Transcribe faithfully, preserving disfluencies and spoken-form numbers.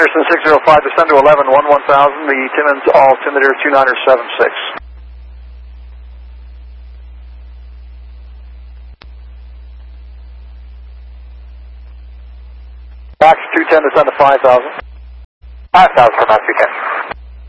Houston six zero five, descend to eleven, one one thousand, the Timmins altimeter two niner seven six. Max two ten, descend to five thousand. five thousand for Max two ten.